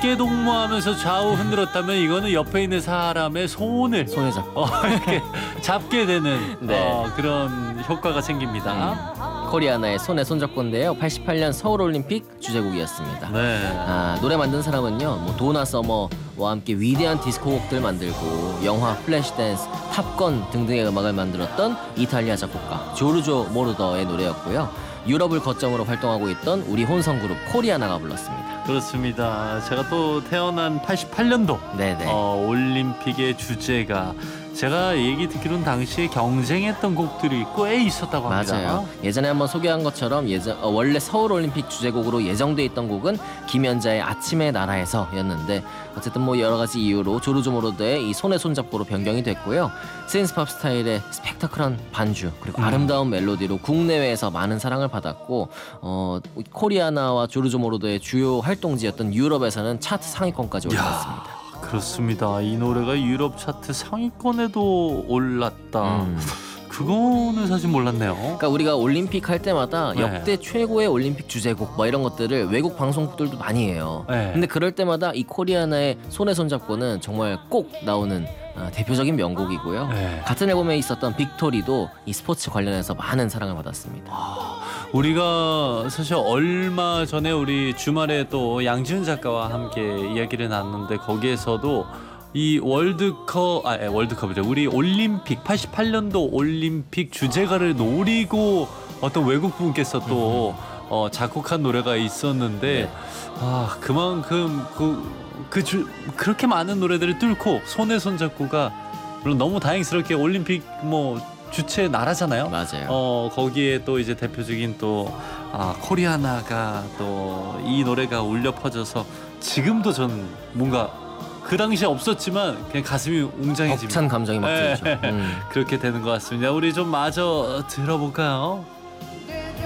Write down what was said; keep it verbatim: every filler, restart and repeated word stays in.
어깨동무하면서 좌우 흔들었다면 이거는 옆에 있는 사람의 손을 손에 잡고 어, 이렇게 잡게 되는 네. 어, 그런 효과가 생깁니다. 코리아나의 손에 손잡고인데요. 팔십팔 년 서울올림픽 주제곡이었습니다. 네. 아, 노래 만든 사람은요, 뭐 도나 서머와 함께 위대한 디스코곡들 만들고 영화 플래시댄스, 탑건 등등의 음악을 만들었던 이탈리아 작곡가 조르조 모르더의 노래였고요. 유럽을 거점으로 활동하고 있던 우리 혼성 그룹 코리아나가 불렀습니다. 그렇습니다. 제가 또 태어난 팔십팔 년도 네네. 어, 올림픽의 주제가 제가 얘기 듣기로는 당시에 경쟁했던 곡들이 꽤 있었다고 합니다. 맞아요. 예전에 한번 소개한 것처럼 예전 어, 원래 서울올림픽 주제곡으로 예정돼 있던 곡은 김연자의 아침의 나라에서였는데 어쨌든 뭐 여러 가지 이유로 조르조 모로드의 이 손에 손잡고로 변경이 됐고요. 신스팝 스타일의 스펙타클한 반주 그리고 음. 아름다운 멜로디로 국내외에서 많은 사랑을 받았고 어, 코리아나와 조르조 모로드의 주요 활동지였던 유럽에서는 차트 상위권까지 올라갔습니다. 그렇습니다. 이 노래가 유럽 차트 상위권에도 올랐다. 음. 그거는 사실 몰랐네요. 그러니까 우리가 올림픽 할 때마다 네. 역대 최고의 올림픽 주제곡 뭐 이런 것들을 외국 방송국들도 많이 해요. 네. 근데 그럴 때마다 이 코리아나의 손에 손잡고는 정말 꼭 나오는 아, 대표적인 명곡이고요. 네. 같은 앨범에 있었던 빅토리도 이 스포츠 관련해서 많은 사랑을 받았습니다. 우리가 사실 얼마 전에 우리 주말에 또 양지훈 작가와 함께 이야기를 나눴는데 거기에서도 이 월드컵 아 월드컵이죠. 우리 올림픽 팔십팔 년도 올림픽 주제가를 노리고 어떤 외국 분께서 또 어, 작곡한 노래가 있었는데 네. 아 그만큼 그 그 주 그렇게 많은 노래들을 뚫고 손에 손잡고가 물론 너무 다행스럽게 올림픽 뭐 주최 나라잖아요. 맞아요. 어 거기에 또 이제 대표적인 또 아, 코리아나가 또 이 노래가 울려 퍼져서 지금도 전 뭔가 그 당시에 없었지만 그냥 가슴이 웅장해집니다. 벅찬 감정이 막 네. 들죠. 음. 그렇게 되는 것 같습니다. 우리 좀 마저 들어볼까요?